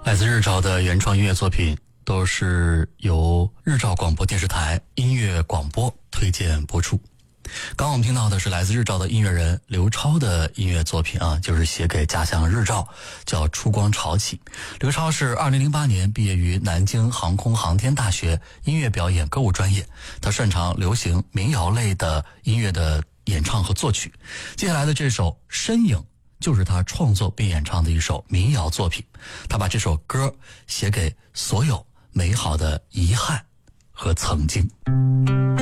来自日照的原创音乐作品都是由日照广播电视台音乐广播推荐播出。刚刚我们听到的是来自日照的音乐人刘超的音乐作品啊，就是写给家乡日照，叫《出光潮起》。刘超是2008年毕业于南京航空航天大学音乐表演歌舞专业，他擅长流行民谣类的音乐的演唱和作曲。接下来的这首《身影》就是他创作并演唱的一首民谣作品，他把这首歌写给所有美好的遗憾和曾经。